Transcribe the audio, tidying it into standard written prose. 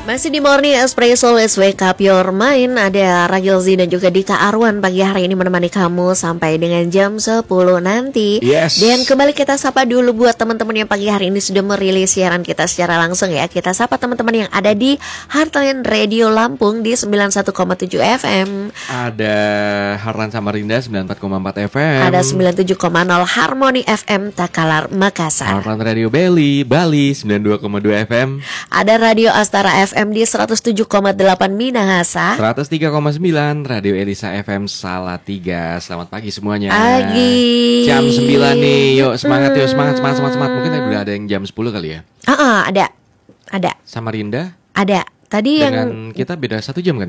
Masih di Morning Espresso, let's wake up your mind. Ada Ragil Z dan juga Dika Arwan pagi hari ini menemani kamu sampai dengan jam 10 nanti. Yes. Dan kembali kita sapa dulu buat teman-teman yang pagi hari ini sudah merilis siaran kita secara langsung ya. Kita sapa teman-teman yang ada di Heartland Radio Lampung di 91,7 FM. Ada Heartland Samarinda 94,4 FM. Ada 97,0 Harmony FM Takalar Makassar. Heartland Radio Bali 92,2 FM. Ada Radio Astara FM di 107,8 Minahasa. 103,9 Radio Elisa FM Salatiga. Selamat pagi semuanya. Pagi. Jam 9 nih. Yuk semangat yuk, semangat. Mungkin udah ada yang jam 10 kali ya. Ada. Samarinda Ada. Tadi dengan kita beda 1 jam kan?